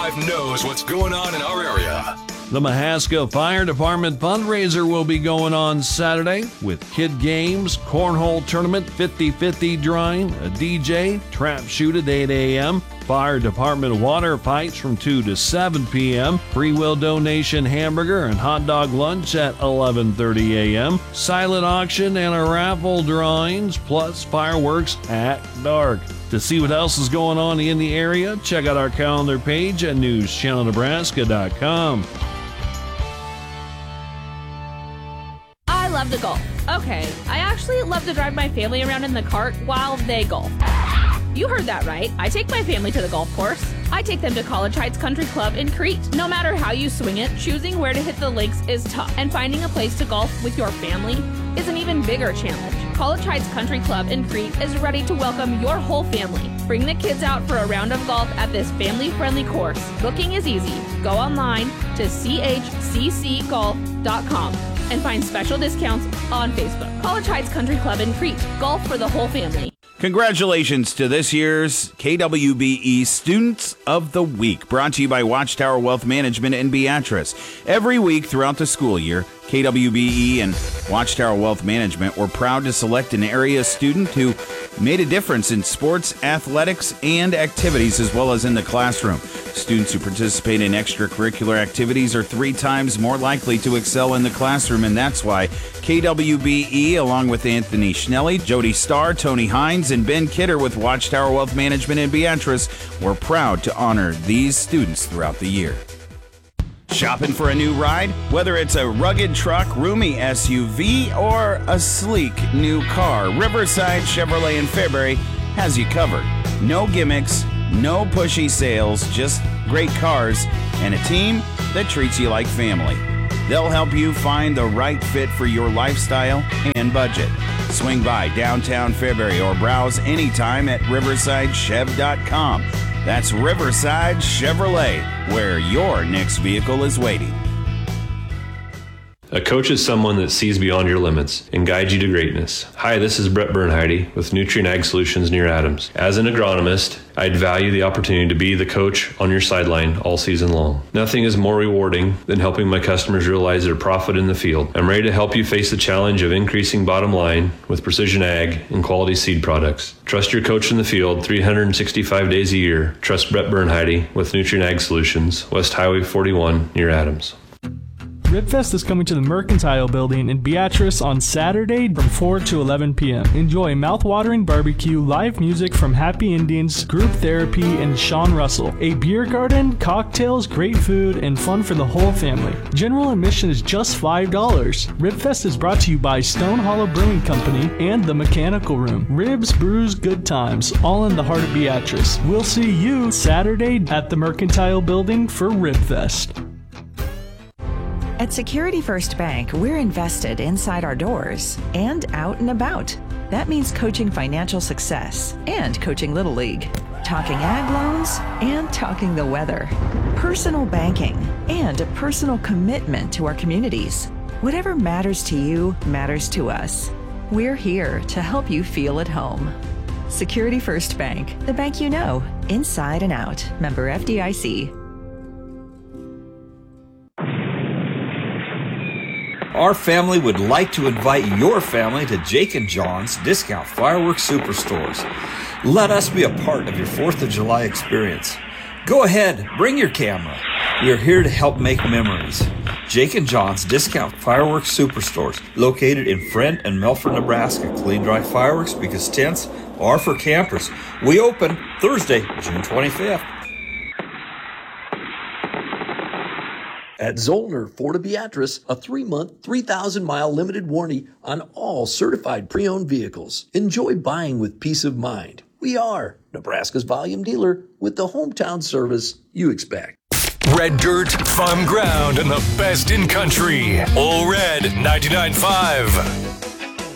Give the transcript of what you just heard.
99.5 knows what's going on in our area. The Mahaska Fire Department fundraiser will be going on Saturday with kid games, cornhole tournament, 50-50 drawing, a DJ, trap shoot at 8 a.m., Fire Department water fights from 2 to 7 p.m., free will donation hamburger and hot dog lunch at 11:30 a.m., silent auction and a raffle drawings, plus fireworks at dark. To see what else is going on in the area, check out our calendar page at newschannelnebraska.com. I love to golf. Okay, I actually love to drive my family around in the cart while they golf. You heard that right. I take my family to the golf course. I take them to College Heights Country Club in Crete. No matter how you swing it, choosing where to hit the links is tough, and finding a place to golf with your family is an even bigger challenge. College Heights Country Club in Crete is ready to welcome your whole family. Bring the kids out for a round of golf at this family-friendly course. Booking is easy. Go online to chccgolf.com and find special discounts on Facebook. College Heights Country Club in Crete. Golf for the whole family. Congratulations to this year's KWBE Students of the Week, brought to you by Watchtower Wealth Management in Beatrice. Every week throughout the school year, KWBE and Watchtower Wealth Management were proud to select an area student who made a difference in sports, athletics, and activities, as well as in the classroom. Students who participate in extracurricular activities are 3 times more likely to excel in the classroom, and that's why KWBE, along with Anthony Schnelly, Jody Starr, Tony Hines, and Ben Kidder with Watchtower Wealth Management in Beatrice, were proud to honor these students throughout the year. Shopping for a new ride? Whether it's a rugged truck, roomy SUV, or a sleek new car, Riverside Chevrolet in Fairbury has you covered. No gimmicks, no pushy sales, just great cars and a team that treats you like family. They'll help you find the right fit for your lifestyle and budget. Swing by downtown Fairbury or browse anytime at riversidechev.com. That's Riverside Chevrolet, where your next vehicle is waiting. A coach is someone that sees beyond your limits and guides you to greatness. Hi, this is Brett Bernheide with Nutrien Ag Solutions near Adams. As an agronomist, I'd value the opportunity to be the coach on your sideline all season long. Nothing is more rewarding than helping my customers realize their profit in the field. I'm ready to help you face the challenge of increasing bottom line with precision ag and quality seed products. Trust your coach in the field 365 days a year. Trust Brett Bernheide with Nutrien Ag Solutions, West Highway 41 near Adams. Ribfest is coming to the Mercantile Building in Beatrice on Saturday from 4 to 11 p.m. Enjoy mouth-watering barbecue, live music from Happy Indians, group therapy, and Sean Russell. A beer garden, cocktails, great food, and fun for the whole family. General admission is just $5. Ribfest is brought to you by Stone Hollow Brewing Company and The Mechanical Room. Ribs, brews, good times, all in the heart of Beatrice. We'll see you Saturday at the Mercantile Building for Ribfest. At Security First Bank, we're invested inside our doors and out and about. That means coaching financial success and coaching Little League, talking ag loans and talking the weather, personal banking, and a personal commitment to our communities. Whatever matters to you matters to us. We're here to help you feel at home. Security First Bank, the bank you know, inside and out. Member FDIC. Our family would like to invite your family to Jake and John's Discount Fireworks Superstores. Let us be a part of your 4th of July experience. Go ahead, bring your camera. We are here to help make memories. Jake and John's Discount Fireworks Superstores, located in Friend and Melford, Nebraska. Clean, dry fireworks because tents are for campers. We open Thursday, June 25th. At Zollner Ford of Beatrice, a 3-month, 3,000-mile limited warranty on all certified pre-owned vehicles. Enjoy buying with peace of mind. We are Nebraska's volume dealer with the hometown service you expect. Red dirt, fun ground, and the best in country. All Red 99.5.